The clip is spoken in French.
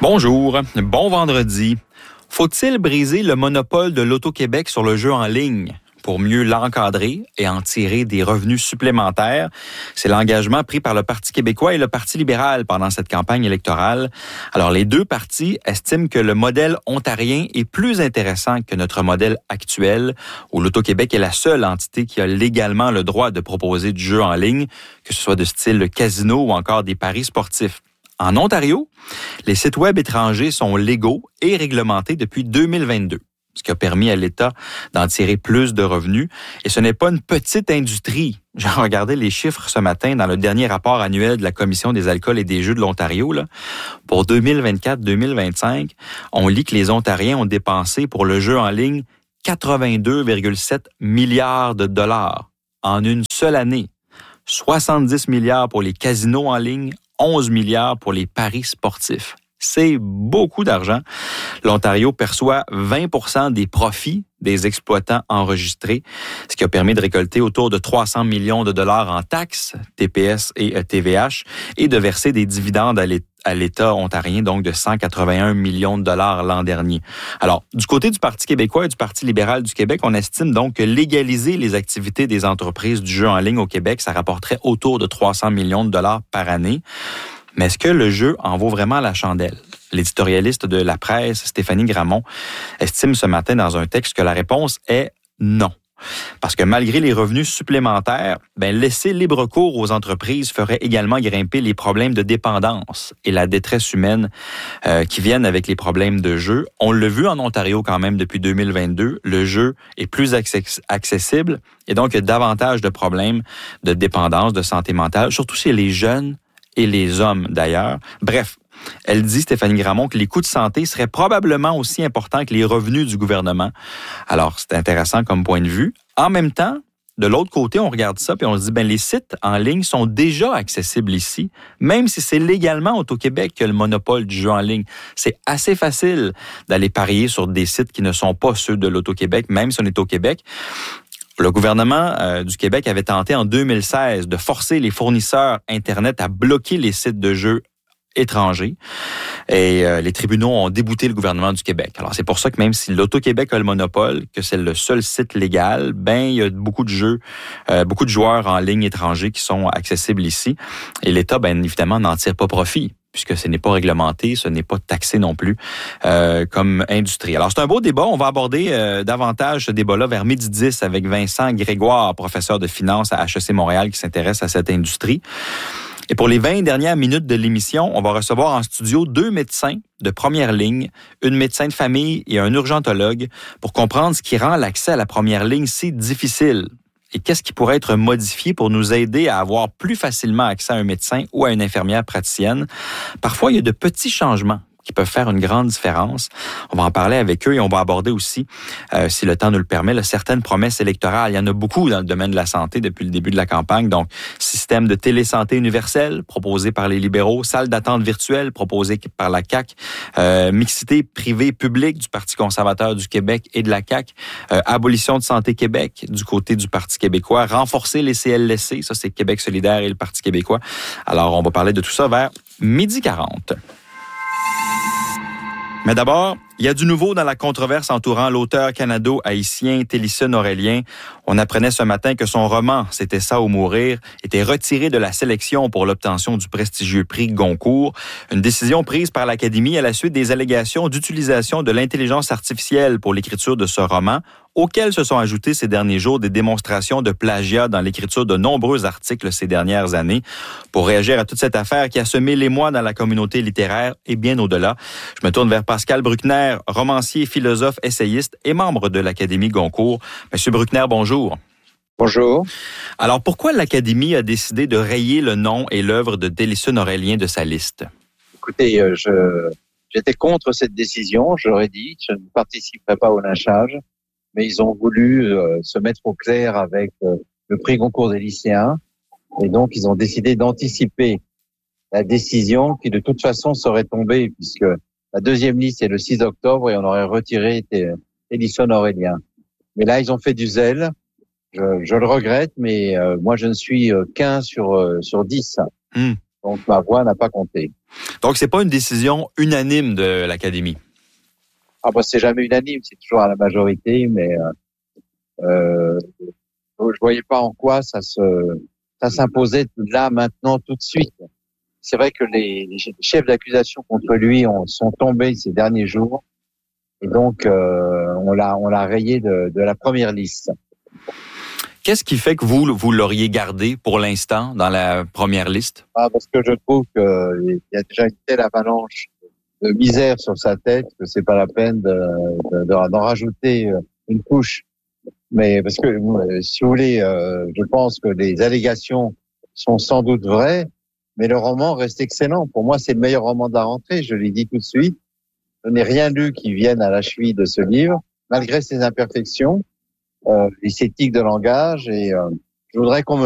Bonjour, bon vendredi. Faut-il briser le monopole de l'Auto-Québec sur le jeu en ligne pour mieux l'encadrer et en tirer des revenus supplémentaires? C'est l'engagement pris par le Parti québécois et le Parti libéral pendant cette campagne électorale. Alors, les deux partis estiment que le modèle ontarien est plus intéressant que notre modèle actuel, où l'Auto-Québec est la seule entité qui a légalement le droit de proposer du jeu en ligne, que ce soit de style casino ou encore des paris sportifs. En Ontario, les sites web étrangers sont légaux et réglementés depuis 2022, ce qui a permis à l'État d'en tirer plus de revenus. Et ce n'est pas une petite industrie. J'ai regardé les chiffres ce matin dans le dernier rapport annuel de la Commission des alcools et des jeux de l'Ontario. Pour 2024-2025, on lit que les Ontariens ont dépensé pour le jeu en ligne 82,7 milliards de dollars en une seule année. 70 milliards pour les casinos en ligne, 11 milliards pour les paris sportifs. C'est beaucoup d'argent. L'Ontario perçoit 20% des profits des exploitants enregistrés, ce qui a permis de récolter autour de 300 millions de dollars en taxes, TPS et TVH, et de verser des dividendes à l'État ontarien, donc de 181 millions de dollars l'an dernier. Alors, du côté du Parti québécois et du Parti libéral du Québec, on estime donc que légaliser les activités des entreprises du jeu en ligne au Québec, ça rapporterait autour de 300 millions de dollars par année. Mais est-ce que le jeu en vaut vraiment la chandelle? L'éditorialiste de La Presse, Stéphanie Gramont, estime ce matin dans un texte que la réponse est non. Parce que malgré les revenus supplémentaires, laisser libre cours aux entreprises ferait également grimper les problèmes de dépendance et la détresse humaine qui viennent avec les problèmes de jeu. On l'a vu en Ontario quand même depuis 2022. Le jeu est plus accessible et donc il y a davantage de problèmes de dépendance, de santé mentale, surtout chez les jeunes et les hommes d'ailleurs. Bref, elle dit, Stéphanie Gramont, que les coûts de santé seraient probablement aussi importants que les revenus du gouvernement. Alors, c'est intéressant comme point de vue. En même temps, de l'autre côté, on regarde ça et on se dit, les sites en ligne sont déjà accessibles ici, même si c'est légalement Auto-Québec qui a le monopole du jeu en ligne. C'est assez facile d'aller parier sur des sites qui ne sont pas ceux de l'Auto-Québec, même si on est au Québec. Le gouvernement du Québec avait tenté en 2016 de forcer les fournisseurs Internet à bloquer les sites de jeux étrangers et les tribunaux ont débouté le gouvernement du Québec. Alors c'est pour ça que même si l'Auto-Québec a le monopole, que c'est le seul site légal, il y a beaucoup de joueurs en ligne étrangers qui sont accessibles ici et l'État, évidemment, n'en tire pas profit, puisque ce n'est pas réglementé, ce n'est pas taxé non plus comme industrie. Alors, c'est un beau débat. On va aborder davantage ce débat-là vers 12h10 avec Vincent Grégoire, professeur de finance à HEC Montréal, qui s'intéresse à cette industrie. Et pour les 20 dernières minutes de l'émission, on va recevoir en studio 2 médecins de première ligne, une médecin de famille et un urgentologue, pour comprendre ce qui rend l'accès à la première ligne si difficile. Et qu'est-ce qui pourrait être modifié pour nous aider à avoir plus facilement accès à un médecin ou à une infirmière praticienne? Parfois, il y a de petits changements qui peuvent faire une grande différence. On va en parler avec eux et on va aborder aussi, si le temps nous le permet, certaines promesses électorales. Il y en a beaucoup dans le domaine de la santé depuis le début de la campagne. Donc, système de télésanté universel proposé par les libéraux, salle d'attente virtuelle proposée par la CAQ, mixité privée-publique du Parti conservateur du Québec et de la CAQ, abolition de Santé Québec du côté du Parti québécois, renforcer les CLSC, ça c'est Québec solidaire et le Parti québécois. Alors, on va parler de tout ça vers 12h40. Mais d'abord, il y a du nouveau dans la controverse entourant l'auteur canado-haïtien Télisson Aurélien. On apprenait ce matin que son roman « C'était ça ou mourir » était retiré de la sélection pour l'obtention du prestigieux prix Goncourt. Une décision prise par l'Académie à la suite des allégations d'utilisation de l'intelligence artificielle pour l'écriture de ce roman, auxquels se sont ajoutées ces derniers jours des démonstrations de plagiat dans l'écriture de nombreux articles ces dernières années. Pour réagir à toute cette affaire qui a semé l'émoi dans la communauté littéraire et bien au-delà, je me tourne vers Pascal Bruckner, romancier, philosophe, essayiste et membre de l'Académie Goncourt. Monsieur Bruckner, bonjour. Bonjour. Alors, pourquoi l'Académie a décidé de rayer le nom et l'œuvre de Télisson Aurélien de sa liste? Écoutez, j'étais contre cette décision. J'aurais dit, je ne participerai pas au lynchage, mais ils ont voulu se mettre au clair avec le prix Goncourt des lycéens. Et donc, ils ont décidé d'anticiper la décision qui, de toute façon, serait tombée, puisque la deuxième liste est le 6 octobre et on aurait retiré Télisson Aurélien. Mais là, ils ont fait du zèle. Je le regrette, mais moi, je ne suis qu'un sur 10. Donc, ma voix n'a pas compté. Donc, c'est pas une décision unanime de l'Académie. Ah bah c'est jamais unanime, c'est toujours à la majorité, mais je voyais pas en quoi ça s'imposait là maintenant tout de suite. C'est vrai que les chefs d'accusation contre lui sont tombés ces derniers jours, et donc on l'a rayé de la première liste. Qu'est-ce qui fait que vous l'auriez gardé pour l'instant dans la première liste? Parce que je trouve qu'il y a déjà une telle avalanche de misère sur sa tête que c'est pas la peine d'en rajouter une couche. Mais parce que, si vous voulez, je pense que les allégations sont sans doute vraies, mais le roman reste excellent. Pour moi, c'est le meilleur roman de la rentrée, je l'ai dit tout de suite. Je n'ai rien lu qui vienne à la cheville de ce livre, malgré ses imperfections, et ses tics de langage. Et je voudrais qu'on me